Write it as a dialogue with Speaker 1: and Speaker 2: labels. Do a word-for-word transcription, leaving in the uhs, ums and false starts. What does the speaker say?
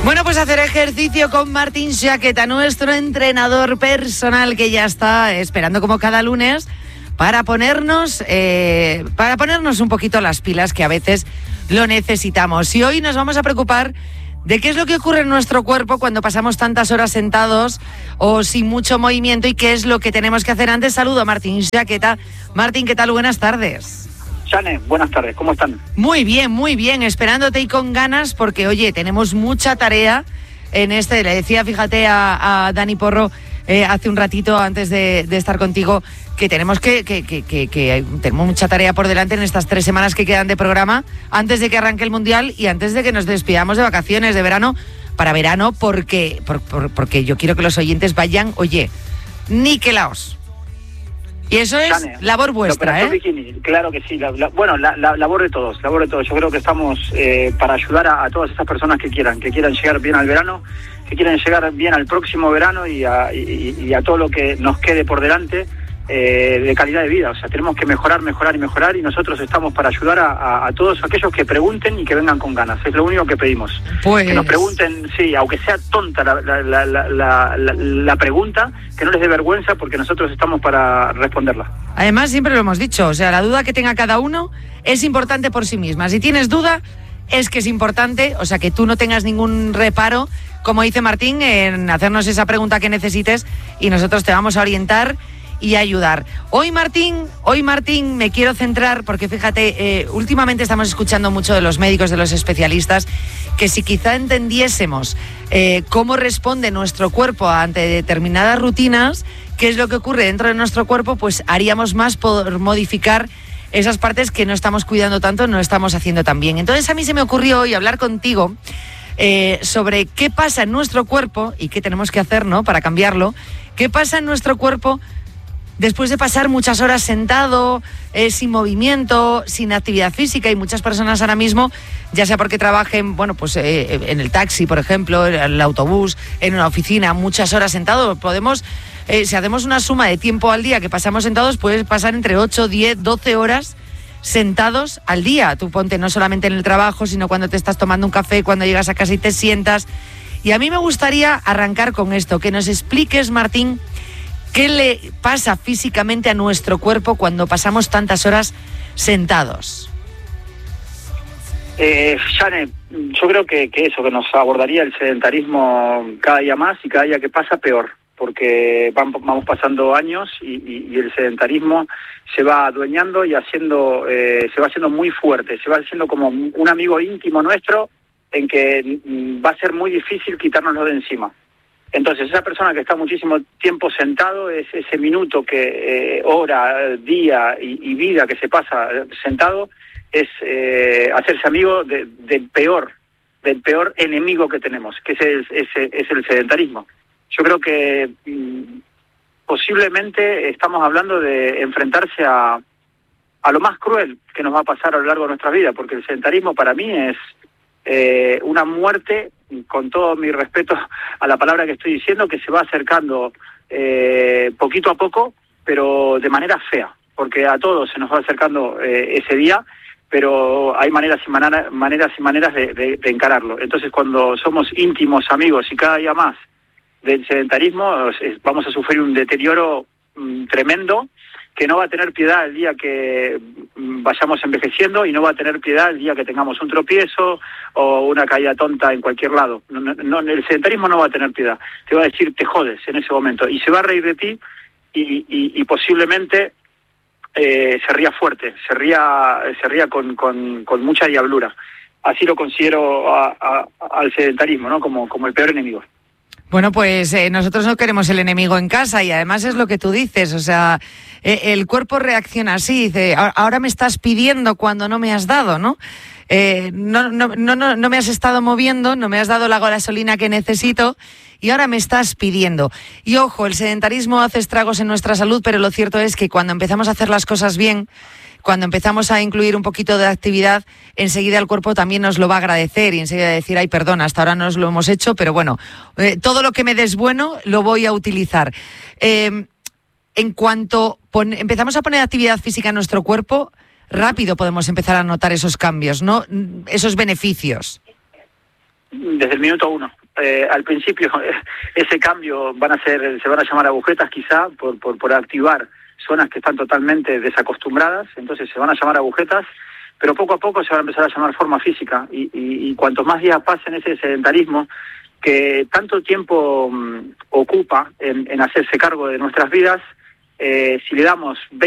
Speaker 1: Bueno, pues hacer ejercicio con Martín Jaqueta, nuestro entrenador personal que ya está esperando como cada lunes para ponernos, eh, para ponernos un poquito las pilas, que a veces lo necesitamos. Y hoy nos vamos a preocupar de qué es lo que ocurre en nuestro cuerpo cuando pasamos tantas horas sentados o sin mucho movimiento y qué es lo que tenemos que hacer antes. Saludo a Martín Jaqueta. Martín, ¿qué tal? Buenas tardes.
Speaker 2: Jane, buenas tardes, ¿cómo están?
Speaker 1: Muy bien, muy bien, esperándote y con ganas porque, oye, tenemos mucha tarea en este. Le decía, fíjate, a, a Dani Porro eh, hace un ratito antes de, de estar contigo que tenemos que, que, que, que, que tenemos mucha tarea por delante en estas tres semanas que quedan de programa antes de que arranque el Mundial y antes de que nos despidamos de vacaciones de verano para verano porque, por, por, porque yo quiero que los oyentes vayan, oye, niquelaos. Y eso es Jane, labor vuestra, ¿eh?
Speaker 2: Bikini, claro que sí. La, la, bueno, la, la labor de todos, labor de todos. Yo creo que estamos eh, para ayudar a, a todas esas personas que quieran, que quieran llegar bien al verano, que quieran llegar bien al próximo verano y a, y, y a todo lo que nos quede por delante eh, de calidad de vida. O sea, tenemos que mejorar, mejorar y mejorar y nosotros estamos para ayudar a, a, a todos aquellos que pregunten y que vengan con ganas. Es lo único que pedimos. Pues... Que nos pregunten, sí, aunque sea tonta la, la, la, la, la, la, la pregunta, que no les dé vergüenza porque nosotros estamos para responderla.
Speaker 1: Además, siempre lo hemos dicho, o sea, la duda que tenga cada uno es importante por sí misma. Si tienes duda, es que es importante, o sea, que tú no tengas ningún reparo, como dice Martín, en hacernos esa pregunta que necesites y nosotros te vamos a orientar y ayudar. Hoy, Martín, hoy, Martín, me quiero centrar, porque fíjate, eh, últimamente estamos escuchando mucho de los médicos, de los especialistas, que si quizá entendiésemos eh, cómo responde nuestro cuerpo ante determinadas rutinas, qué es lo que ocurre dentro de nuestro cuerpo, pues haríamos más por modificar esas partes que no estamos cuidando tanto, no estamos haciendo tan bien. Entonces a mí se me ocurrió hoy hablar contigo eh, sobre qué pasa en nuestro cuerpo y qué tenemos que hacer, ¿no?, para cambiarlo. ¿Qué pasa en nuestro cuerpo después de pasar muchas horas sentado, eh, sin movimiento, sin actividad física? Y muchas personas ahora mismo, ya sea porque trabajen, bueno, pues eh, en el taxi, por ejemplo, en el autobús, en una oficina, muchas horas sentado, podemos, eh, si hacemos una suma de tiempo al día que pasamos sentados, puedes pasar entre ocho, diez, doce horas sentados al día. Tú ponte no solamente en el trabajo, sino cuando te estás tomando un café, cuando llegas a casa y te sientas. Y a mí me gustaría arrancar con esto, que nos expliques, Martín, ¿qué le pasa físicamente a nuestro cuerpo cuando pasamos tantas horas sentados?
Speaker 2: Eh, Jane, yo creo que, que eso, que nos abordaría el sedentarismo cada día más y cada día que pasa peor, porque van, vamos pasando años y, y, y el sedentarismo se va adueñando y haciendo, eh, se va haciendo muy fuerte, se va haciendo como un amigo íntimo nuestro en que va a ser muy difícil quitárnoslo de encima. Entonces, esa persona que está muchísimo tiempo sentado, es ese minuto, que eh, hora, día y, y vida que se pasa sentado, es eh, hacerse amigo de, del peor, del peor enemigo que tenemos, que es el, es, es el sedentarismo. Yo creo que mm, posiblemente estamos hablando de enfrentarse a, a lo más cruel que nos va a pasar a lo largo de nuestra vida, porque el sedentarismo para mí es eh, una muerte, con todo mi respeto a la palabra que estoy diciendo, que se va acercando eh, poquito a poco, pero de manera fea, porque a todos se nos va acercando eh, ese día, pero hay maneras y manera, maneras y maneras de, de, de encararlo. Entonces, cuando somos íntimos amigos y cada día más del sedentarismo, vamos a sufrir un deterioro mm, tremendo, que no va a tener piedad el día que vayamos envejeciendo y no va a tener piedad el día que tengamos un tropiezo o una caída tonta en cualquier lado. No, no, el sedentarismo no va a tener piedad. Te va a decir, te jodes en ese momento. Y se va a reír de ti y, y, y posiblemente eh, se ría fuerte, se ría, se ría con, con, con mucha diablura. Así lo considero a, a, al sedentarismo, ¿no? Como, como el peor enemigo.
Speaker 1: Bueno, pues eh, nosotros no queremos el enemigo en casa y además es lo que tú dices, o sea, eh, el cuerpo reacciona así, dice, ahora me estás pidiendo cuando no me has dado, ¿no? Eh, no, no, no, no, no me has estado moviendo, no me has dado la gasolina que necesito y ahora me estás pidiendo. Y ojo, el sedentarismo hace estragos en nuestra salud, pero lo cierto es que cuando empezamos a hacer las cosas bien, cuando empezamos a incluir un poquito de actividad, enseguida el cuerpo también nos lo va a agradecer y enseguida decir, ay, perdona, hasta ahora no os lo hemos hecho, pero bueno, eh, todo lo que me des bueno lo voy a utilizar. Eh, en cuanto pon- empezamos a poner actividad física en nuestro cuerpo, rápido podemos empezar a notar esos cambios, ¿no? Esos beneficios.
Speaker 2: Desde el minuto uno. Eh, al principio ese cambio van a ser, se van a llamar agujetas quizá por, por, por activar zonas que están totalmente desacostumbradas, entonces se van a llamar agujetas, pero poco a poco se van a empezar a llamar forma física y, y, y cuantos más días pasen ese sedentarismo que tanto tiempo um, ocupa en, en hacerse cargo de nuestras vidas, eh, si le damos